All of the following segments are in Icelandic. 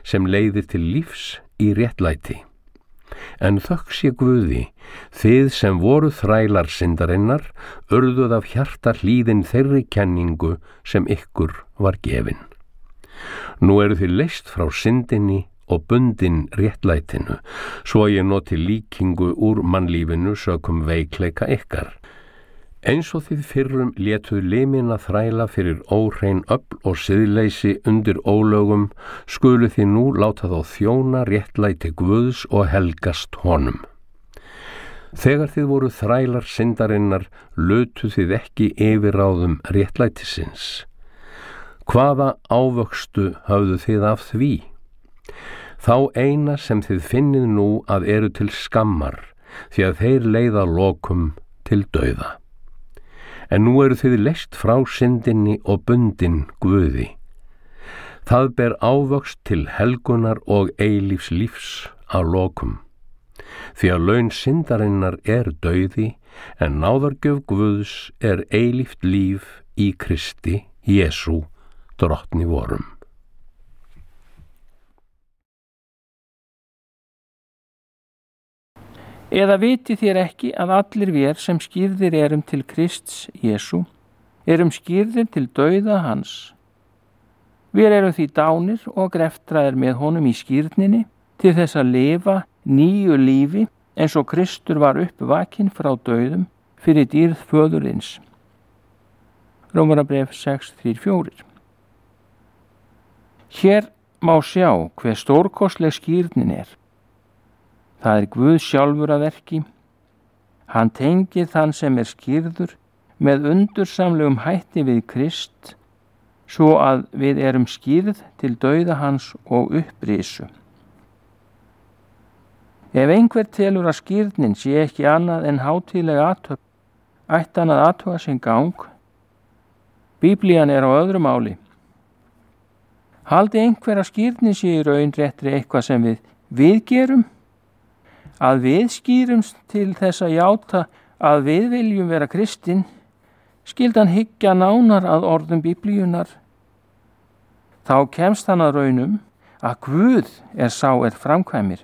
sem leiðir til lífs í réttlæti. En þökk sé Guði, þið sem voru þrælar syndarinnar, urðuð af hjarta hlýðin þeirri kenningu sem ykkur var gefin. Nú eru þið leyst frá syndinni og bundin réttlætinu, svo ég noti líkingu úr mannlífinu sökum veikleika ykkar. Eins og þið fyrrum létuð limina þræla fyrir óhrein öfl og siðleysi undir ólögum, skuluð þið nú láta þá þjóna réttlæti Guðs og helgast honum. Þegar þið voru þrælar syndarinnar, lutuð þið ekki yfirráðum réttlætisins. Hvaða ávöxtu höfðu þið af því? Þá eina sem þið finnið nú að eru til skammar, því að þeir leiða lokum til dauða. En nú eru þið leyst frá syndinni og bundin Guði. Það ber ávöxt til helgunar og eilífs lífs að lokum. Því að laun syndarinnar er dauði, en náðargjöf Guðs er eilíft líf í Kristi Jesú, drottni vorum. Eða vitið þér ekki að allir vér sem skírðir erum til Krists Jesú, erum skírðir til dauða hans. Vér erum því dánir og greftraðir með honum í skírninni til þess að lifa nýju lífi eins og Kristur var uppvakinn frá dauðum fyrir dýrð föðurins. Rómarabref 6:3-4. Hér má sjá hve stórkostleg skírnin er. Það er Guð sjálfur að verki. Hann tengir þann sem er skírður með undursamlegum hætti við Krist, svo að við erum skírð til dauða hans og upprisu. Ef einhver telur að skírnin sé ekki annað en hátíðleg athöfn, ætti hann að athuga sinn gang. Biblían er á öðru máli. Haldi einhver að skírnin sé í raun réttri eitthvað sem við gerum? Að við skýrumst til þess að játa að við viljum vera kristin, skyldi hann hyggja nánar að orðum Biblíunar. Þá kemst hann að raunum að Guð er sá framkvæmir.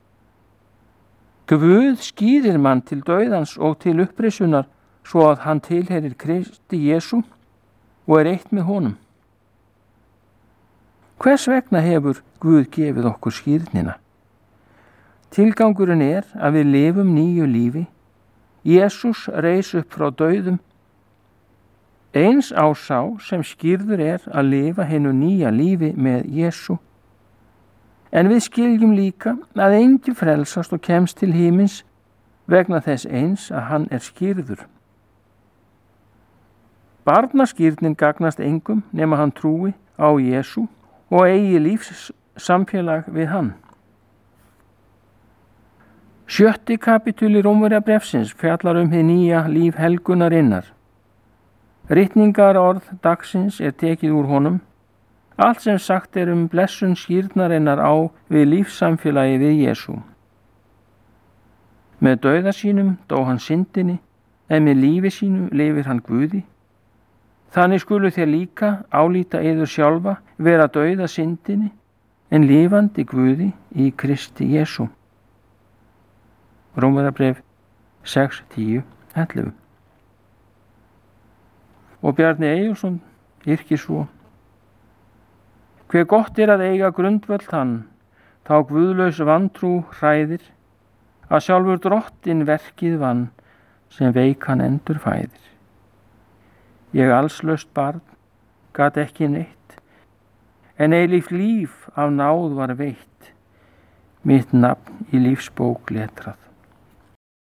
Guð skýrir mann til dauðans og til upprisunar svo að hann tilheyrir Kristi Jesú og er eitt með honum. Hvers vegna hefur Guð gefið okkur skírnina? Tilgangurinn er að við lifum nýju lífi. Jesús reis upp frá dauðum. Eins á sá sem skírður er að lifa hinu nýja lífi með Jesú. En við skiljum líka að enginn frelsast og kemst til himins vegna þess eins að hann er skírður. Barnaskírnin gagnast engum nema hann trúi á Jesú og eigi lífs samfélag við hann. 7. kapítuli Rómverjabrefsins fjallar hið nýja líf helgunarinnar. Ritningarorð dagsins er tekið úr honum. Allt sem sagt er blessun skírnarinnar á við lífssamfélagi við Jesú. Með dauða sínum dó hann syndinni, en með lífi sínu lifir hann Guði. Þannig skulu þér líka álíta yður sjálfa vera dauða syndinni, en lifandi Guði í Kristi Jesú. Rómverjabref 6:10-11. Og Bjarni Eyjólfsson yrkir svo: Hve gott er að eiga grundvöll þann, þá guðlaus vantrú hræðir, að sjálfur drottin verkið vann, sem veikan endur fæðir. Ég allslaust barn, gat ekki neitt, en eilíft líf af náð var veitt, mitt nafn í lífsbók letrað.